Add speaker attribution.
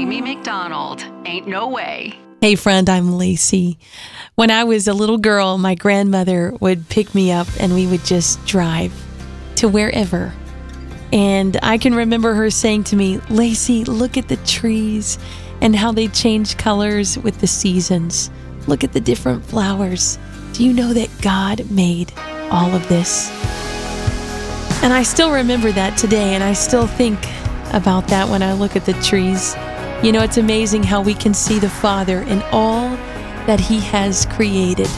Speaker 1: Amy McDonald. Ain't no way.
Speaker 2: Hey friend, I'm Lacey. When I was a little girl, my grandmother would pick me up and we would just drive to wherever. And I can remember her saying to me, Lacey, look at the trees and how they change colors with the seasons. Look at the different flowers. Do you know that God made all of this? And I still remember that today, and I still think about that when I look at the trees. You know, it's amazing how we can see the Father in all that He has created.